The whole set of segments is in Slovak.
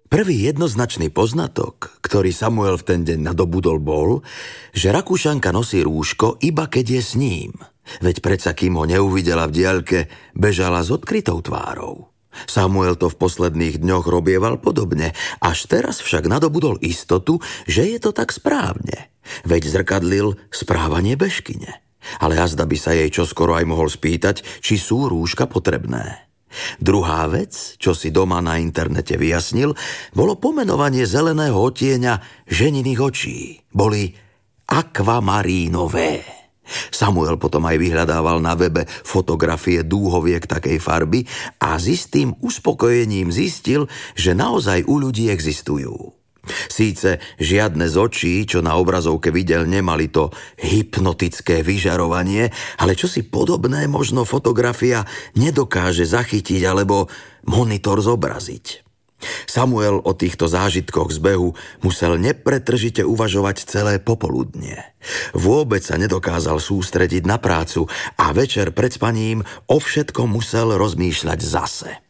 Prvý jednoznačný poznatok, ktorý Samuel v ten deň nadobudol, bol, že Rakúšanka nosí rúško iba keď je s ním. Veď predsa, kým ho neuvidela v diaľke, bežala s odkrytou tvárou. Samuel to v posledných dňoch robieval podobne, až teraz však nadobudol istotu, že je to tak správne. Veď zrkadlil správanie bežkyne. Ale azda by sa jej čoskoro aj mohol spýtať, či sú rúška potrebné. Druhá vec, čo si doma na internete vyjasnil, bolo pomenovanie zeleného odtieňa ženiných očí. Boli akvamarínové. Samuel potom aj vyhľadával na webe fotografie dúhoviek takej farby a s istým uspokojením zistil, že naozaj u ľudí existujú. Síce žiadne z očí, čo na obrazovke videl, nemali to hypnotické vyžarovanie, ale čosi podobné možno fotografia nedokáže zachytiť alebo monitor zobraziť. Samuel o týchto zážitkoch z behu musel nepretržite uvažovať celé popoludnie. Vôbec sa nedokázal sústrediť na prácu a večer pred spaním o všetkom musel rozmýšľať zase.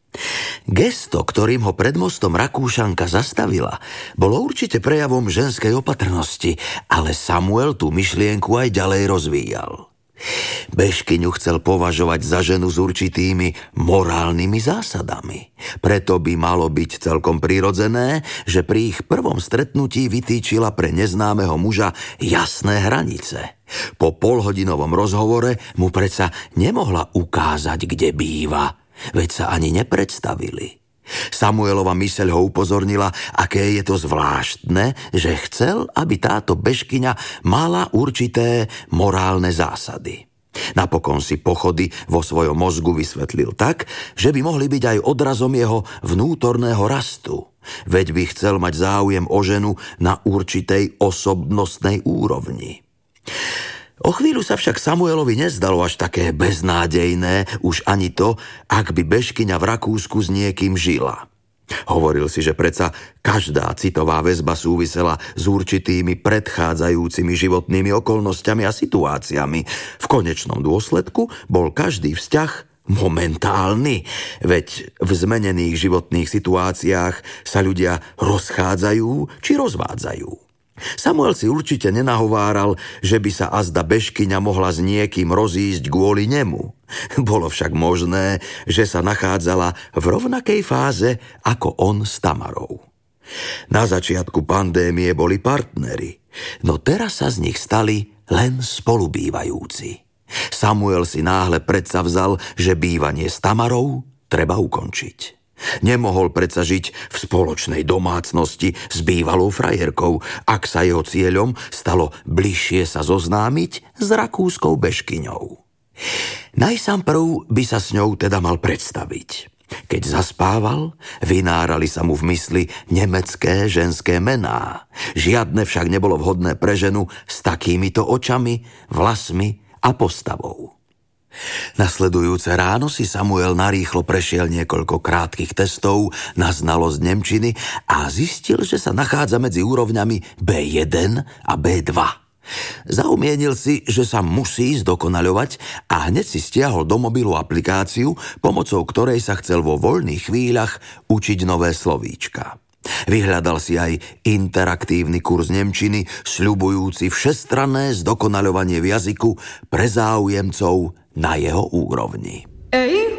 Gesto, ktorým ho pred mostom Rakúšanka zastavila, bolo určite prejavom ženskej opatrnosti, ale Samuel tú myšlienku aj ďalej rozvíjal. Bežkyňu chcel považovať za ženu s určitými morálnymi zásadami. Preto by malo byť celkom prirodzené, že pri ich prvom stretnutí vytýčila pre neznámeho muža jasné hranice. Po polhodinovom rozhovore mu predsa nemohla ukázať, kde býva, veď sa ani nepredstavili. Samuelova myseľ ho upozornila, aké je to zvláštne, že chcel, aby táto bežkyňa mala určité morálne zásady. Napokon si pochody vo svojom mozgu vysvetlil tak, že by mohli byť aj odrazom jeho vnútorného rastu. Veď by chcel mať záujem o ženu na určitej osobnostnej úrovni. O chvíľu sa však Samuelovi nezdalo až také beznádejné už ani to, ak by bežkyňa v Rakúsku s niekým žila. Hovoril si, že predsa každá citová väzba súvisela s určitými predchádzajúcimi životnými okolnostiami a situáciami. V konečnom dôsledku bol každý vzťah momentálny, veď v zmenených životných situáciách sa ľudia rozchádzajú či rozvádzajú. Samuel si určite nenahováral, že by sa azda bežkyňa mohla s niekým rozísť kvôli nemu. Bolo však možné, že sa nachádzala v rovnakej fáze ako on s Tamarou. Na začiatku pandémie boli partneri, no teraz sa z nich stali len spolubývajúci. Samuel si náhle predsavzal, že bývanie s Tamarou treba ukončiť. Nemohol predsa žiť v spoločnej domácnosti s bývalou frajerkou, ak sa jeho cieľom stalo bližšie sa zoznámiť s rakúskou bežkyňou. Najsamprv by sa s ňou teda mal predstaviť. Keď zaspával, vynárali sa mu v mysli nemecké ženské mená. Žiadne však nebolo vhodné pre ženu s takýmito očami, vlasmi a postavou. Nasledujúce ráno si Samuel narýchlo prešiel niekoľko krátkych testov na znalosť nemčiny a zistil, že sa nachádza medzi úrovňami B1 a B2. Zaumienil si, že sa musí zdokonaľovať a hneď si stiahol do mobilu aplikáciu, pomocou ktorej sa chcel vo voľných chvíľach učiť nové slovíčka. Vyhľadal si aj interaktívny kurz nemčiny, sľubujúci všestranné zdokonaľovanie v jazyku pre záujemcov na jeho úrovni.